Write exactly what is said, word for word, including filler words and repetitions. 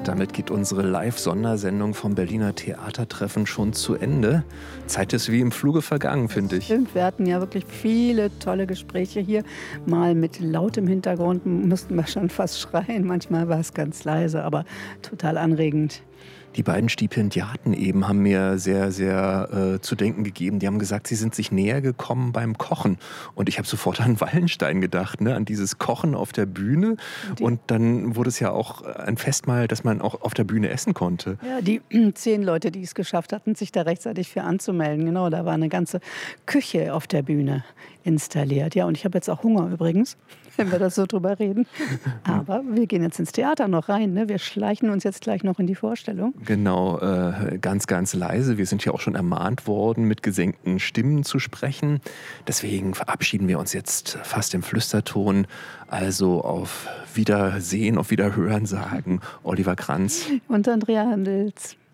damit geht unsere Live-Sondersendung vom Berliner Theatertreffen schon zu Ende. Zeit ist wie im Fluge vergangen, finde ich. Stimmt, wir hatten ja wirklich viele tolle Gespräche hier. Mal mit lautem Hintergrund mussten wir schon fast schreien. Manchmal war es ganz leise, aber total anregend. Die beiden Stipendiaten eben haben mir sehr, sehr äh, zu denken gegeben. Die haben gesagt, sie sind sich näher gekommen beim Kochen. Und ich habe sofort an Wallenstein gedacht, ne? An dieses Kochen auf der Bühne. Und, und dann wurde es ja auch ein Festmahl, dass man auch auf der Bühne essen konnte. Ja, die zehn Leute, die es geschafft hatten, sich da rechtzeitig für anzumelden. Genau, da war eine ganze Küche auf der Bühne installiert. Ja, und ich habe jetzt auch Hunger übrigens, wenn wir das so drüber reden. Aber wir gehen jetzt ins Theater noch rein. Ne? Wir schleichen uns jetzt gleich noch in die Vorstellung. Genau, äh, ganz, ganz leise. Wir sind ja auch schon ermahnt worden, mit gesenkten Stimmen zu sprechen. Deswegen verabschieden wir uns jetzt fast im Flüsterton. Also auf Wiedersehen, auf Wiederhören sagen Oliver Kranz und Andrea Handels.